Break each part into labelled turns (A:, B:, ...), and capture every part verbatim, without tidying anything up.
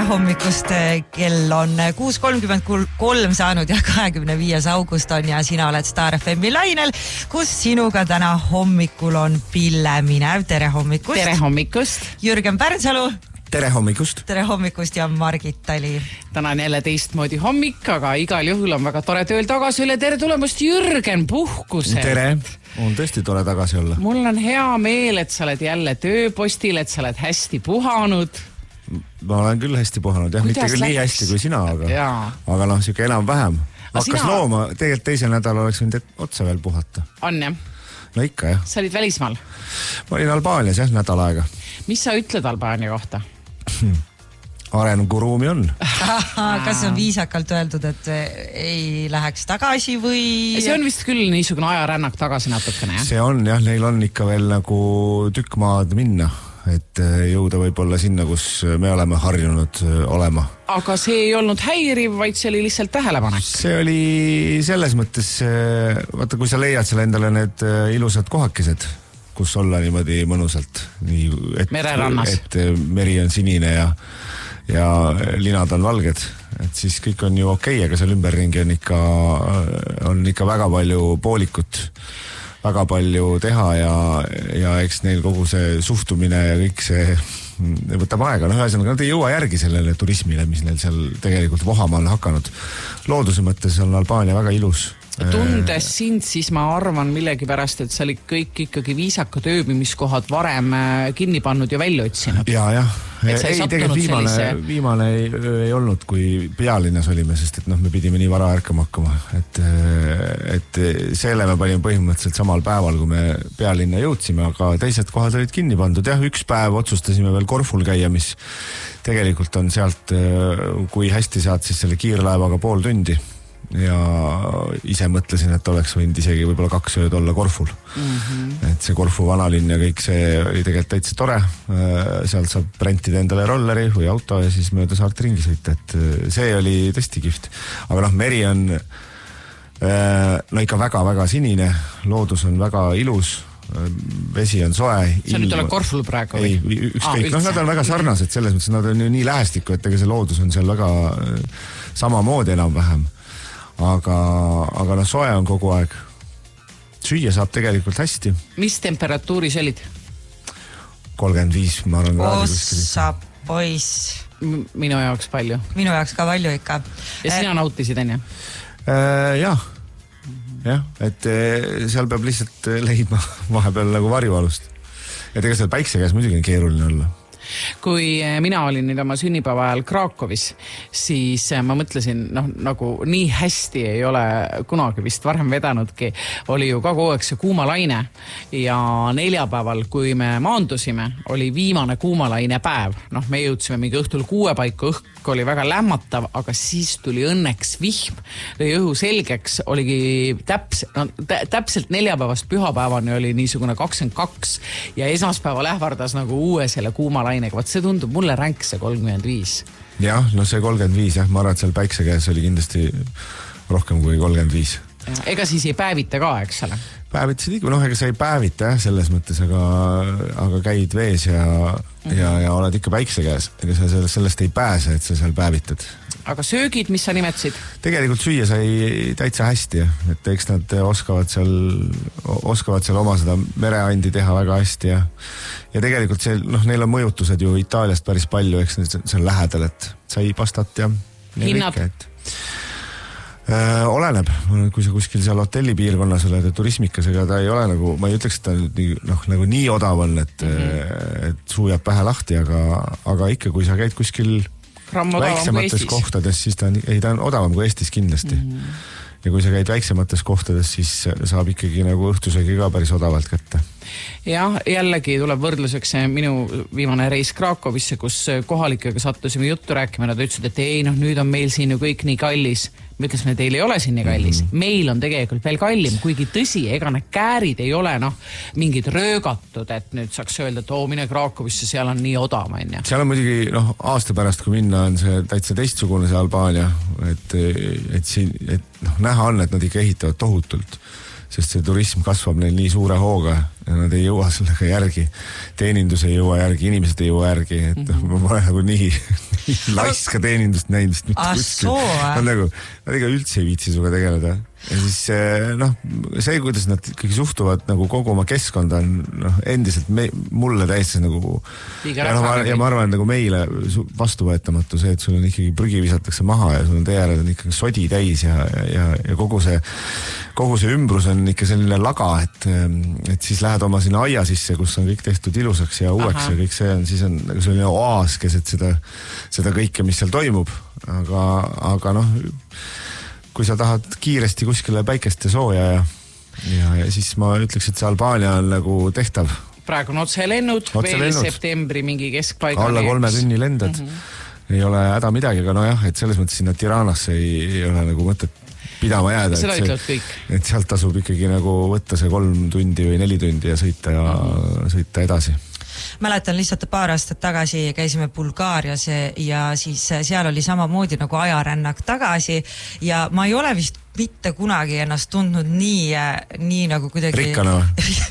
A: hommikust, kell on kuus kolmkümmend kolm saanud ja kahekümne viies august on ja sina oled Star F M-i lainel, kus sinuga täna hommikul on Pille Minev. Tere hommikust!
B: Tere hommikust!
A: Jürgen Pärnsalu.
C: Tere hommikust!
A: Tere hommikust ja Margit Tali.
B: Täna on jälle teistmoodi hommik, aga igal juhul on väga tore tööl tagasi üle. Tere tulemust, Jürgen, puhkuselt!
C: Tere! On tõesti tore tagasi olla.
B: Mul on hea meel, et sa oled jälle tööpostil, et sa oled hästi puhanud.
C: Ma olen küll hästi puhanud, jah, mitte küll läks? Nii hästi kui sina, aga, aga noh, siuke enam vähem. Hakkas sina... looma, tegelikult teisel nädal oleks võinud otsa veel puhata.
B: On jah?
C: No ikka jah.
B: Sa olid välismaal?
C: Ma olin Albaanias jah, nädal aega.
B: Mis sa ütled Albaania kohta?
C: Arengu ruumi on.
A: Kas on viisakalt öeldud, et ei läheks tagasi või...
B: See on vist küll niisugune ajarännak tagasi natukene, jah?
C: See on jah, neil on ikka veel nagu tükk maad minna, et jõuda võib-olla sinna, kus me oleme harjunud olema.
B: Aga see ei olnud häiriv, vaid see oli lihtsalt tähelepanek?
C: See oli selles mõttes, vaata kui sa leiad selle endale need ilusad kohakesed, kus olla niimoodi mõnusalt. Nii, et,
B: mererannas.
C: Et meri on sinine ja, ja linad on valged. Et siis kõik on ju okei, aga seal ümberringi on ikka, on ikka väga palju poolikut, väga palju teha ja, ja eks neil kogu see suhtumine ja kõik see võtab aega. No ühesõnaga, nad ei jõua järgi sellele turismile, mis neil seal tegelikult vohama on hakanud. Looduse mõttes on Albaania väga ilus.
B: Tundes sind, siis ma arvan millegi pärast, et sa olid kõik ikkagi viisakad ööbimiskohad varem kinni pannud ja välja otsinud.
C: Ja, jah.
B: Ei, tegelikult
C: viimane,
B: sellise...
C: viimane ei, ei olnud, kui pealinnas olime, sest et noh, me pidime nii vara ärkama hakkama. Et, et selle me panime põhimõtteliselt samal päeval, kui me pealinna jõudsime, aga teised kohad olid kinni pandud. Jah, üks päev otsustasime veel Korful käia, mis tegelikult on sealt, kui hästi saad siis selle kiirlaevaga pool tundi. Ja ise mõtlesin, et oleks võinud isegi võib-olla kaks ööd olla Korful. Mm-hmm. Et see Korfu vanalinn ja kõik see oli tegelikult täitsa tore. Sealt saab rentida endale rolleri või auto ja siis mööda saart ringi sõita. Et see oli tõesti kihvt. Aga noh, meri on no ikka väga-väga sinine. Loodus on väga ilus. Vesi on soe.
B: Sa nüüd oled Korful praegu?
C: Ei, ükskõik. Ah, noh, nad on väga sarnased selles mõttes, nad on ju nii lähestikku, et ega see loodus on seal väga samamoodi enam-vähem. Aga, aga no soe on kogu aeg. Süüa saab tegelikult hästi.
B: Mis temperatuuris olid?
C: kolmkümmend viis, ma arvan.
A: Ossa poiss.
B: Minu jaoks palju.
A: Minu jaoks ka palju ikka.
B: Ja sina nautisid, on ja?
C: Äh, jah. Jah, et seal peab lihtsalt leidma vahepeal nagu varjualust. Ja tegelikult seal päikse käes muidugi on keeruline olla.
B: Kui mina olin nüüd oma sünnipäeva ajal Krakowis, siis ma mõtlesin, noh, nagu nii hästi ei ole kunagi vist varem vedanudki, oli ju ka kogu aeg see kuumalaine ja neljapäeval, kui me maandusime, oli viimane kuumalaine päev. Noh, me jõudsime mingi õhtul kuue paiku, õhk oli väga lämmatav, aga siis tuli õnneks vihm, lõi õhu selgeks, oligi täps, no, täpselt neljapäevast pühapäevani oli niisugune kakskümmend kaks ja esmaspäeval ähvardas nagu uue selle kuumalaine. Vaat see tundub mulle ränk see kolmkümmend viis.
C: Jah, no see kolmkümmend viis, jah, ma arvan, et seal päikse käes oli kindlasti rohkem kui kolmkümmend viis.
B: Ega siis ei päevita ka, eks ole?
C: Päevitasid ikka, noh, ega sa ei päevita jah, selles mõttes, aga, aga käid vees ja, mm-hmm. ja, ja oled ikka päikse käes. Ega sa sellest ei pääse, et sa seal päevitad.
B: Aga söögid, mis sa nimetasid?
C: Tegelikult süüa sai täitsa hästi, et eks nad oskavad seal, oskavad seal oma seda mereandi teha väga hästi ja, ja tegelikult see, noh, neil on mõjutused ju Itaaliast päris palju, eks see on lähedal, et sai pastat ja
B: hinnad?
C: Et, äh, oleneb, kui sa kuskil seal hotellipiirkonnas oled ja turismikas, ega ta ei ole nagu, ma ei ütleks, et ta nii, noh, nagu nii odav on, et, mm-hmm. et suu jääb pähe lahti, aga, aga ikka, kui sa käid kuskil väiksemates kohtades, siis ta on, ei, ta on odavam kui Eestis kindlasti. Mm-hmm. Ja kui sa käid väiksemates kohtades, siis saab ikkagi nagu õhtusegi ka päris odavalt kätte.
B: Jah, jällegi tuleb võrdluseks minu viimane reis Krakowisse, kus kohalikega sattusime juttu rääkima. Nad ütlesid, et ei, noh, nüüd on meil siin ju kõik nii kallis. Me ütlesime, et teil ei ole siin nii kallis. Mm-hmm. Meil on tegelikult veel kallim, kuigi tõsi, ega need käärid ei ole noh, mingid röögatud, et nüüd saaks öelda, et oo, mine Krakowisse, seal on nii odav. Ja.
C: Seal on muidugi noh, aasta pärast, kui minna, on see täitsa teistsugune see Albaania, et, et, siin, et noh, näha on, et nad ikka ehitavad tohutult. Sest see turism kasvab neil nii suure hooga ja nad ei jõua sellega järgi. Teenindus ei jõua järgi, inimesed ei jõua järgi, et mm-hmm. ma pole nagu nii, laiska teenindust näinud vist mitte kuskil. Nad nagu, nad ega üldse ei viitsi suga tegeleda. Ja siis noh, see, kuidas nad ikkagi suhtuvad nagu kogu oma keskkonda on noh, endiselt me, mulle täiesti nagu ja, no, ma, ja ma arvan, nagu meile vastuvõetamatu see, et sul on ikkagi prügi visatakse maha ja sul on tee äärel on ikkagi sodi täis ja, ja, ja kogu see kogu see ümbrus on ikka selline laga, et, et siis lähed oma sinna aia sisse, kus on kõik tehtud ilusaks ja uueks Aha. ja kõik see on, siis on nagu selline oaas keset seda, seda kõike, mis seal toimub, aga, aga noh kui sa tahad kiiresti kuskile päikest ja sooja ja, ja, ja siis ma ütleks, et see Albaania on nagu tehtav.
B: Praegu on otse lennud, otse veel lennud. Septembri mingi keskpaiga.
C: Alla kolme tunni lendad. Mm -hmm. Ei ole häda midagi, aga no jah, et selles mõttes sinna Tiranasse ei, ei ole nagu mõtet pidama jääda.
B: Seda
C: et,
B: ütlevad kõik.
C: Et sealt tasub ikkagi nagu võtta see kolm tundi või neli tundi ja sõita ja mm -hmm. sõita edasi.
A: Mäletan lihtsalt paar aastat tagasi käisime Bulgaarias ja siis seal oli samamoodi nagu ajarännak tagasi ja ma ei ole vist mitte kunagi ennast tundnud nii, nii nagu kuidagi...
C: Rikkana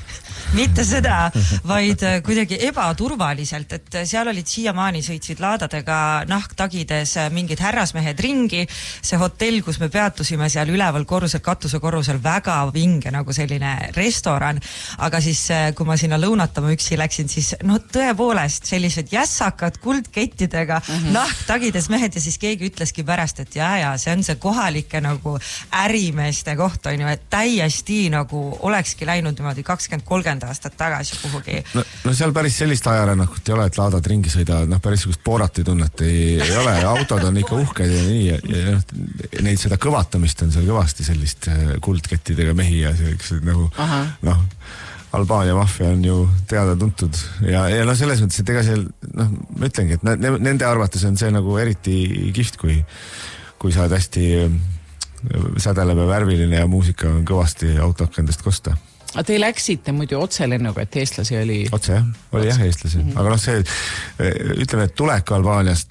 A: mitte seda, vaid kuidagi ebaturvaliselt, et seal olid siiamaani sõitsid laadadega nahktagides mingid härrasmehed ringi, see hotell, kus me peatusime seal üleval korrusel, katuse korrusel, väga vinge nagu selline restoran, aga siis kui ma sinna lõunatama üksi läksin, siis no tõepoolest sellised jässakad kuldkettidega mm -hmm. nahktagides mehed ja siis keegi ütleski pärast, et jaa, jaa, see on see kohalike nagu ärimeeste koht on ju, et täiesti nagu olekski läinud niimoodi kakskümmend kolmkümmend aastat tagasi kuhugi.
C: No, no seal päris sellist ajarännakut ei ole, et laadad ringi sõidavad, noh päris sugust Borat ei tunnet ei, ei ole ja autod on ikka uhked ja nii ja, ja noh, neid seda kõvatamist on seal kõvasti sellist kuldkettidega mehi ja sellised nagu noh, Albaania maffia on ju teada tuntud ja, ja noh, selles mõttes, et ega seal noh, ma ütlengi, et ne, nende arvates on see nagu eriti kihvt, kui, kui sa oled hästi sädeleb ja värviline ja muusika on kõvasti autoakendest kosta.
B: Aga te läksite muidu otselennuga, et eestlasi oli... Otse jah, oli otse. jah eestlasi. Mm -hmm. Aga noh, see, ütleme, et tulek Albaaniast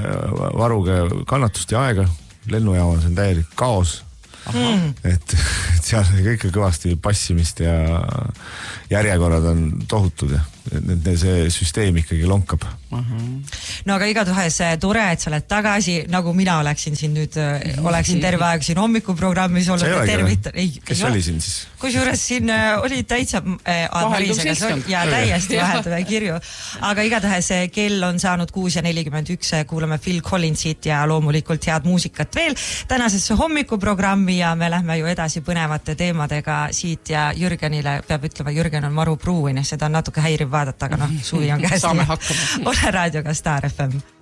B: varuge kannatust ja aega, lennujaamas on täielik kaos. Mm. Et, et seal kõik kõvasti passimist ja järjekorrad on tohutud ja see süsteem ikkagi lonkab.
A: Uh-huh. No aga igatahes tore, et sa oled tagasi, nagu mina oleksin siin nüüd, oleksin terve aeg siin hommikuprogrammis olnud ja tervitan.
C: Kes ei, oli siin siis?
A: Kusjuures siin oli täitsa äh, Marisega ja täiesti vaheldame kirju. Aga igatahes kell on saanud kuus ja nelikümmend üks, kuulame Phil Collinsit ja loomulikult head muusikat veel tänasesse hommikuprogrammi ja me lähme ju edasi põnevate teemadega siit ja Jürgenile peab ütlema, Jürgen on maru pruuin ja seda on natuke häiriv vaadata, aga noh, suvi on käes.
B: Saame hakkama.
A: Ole raadioga Star F M.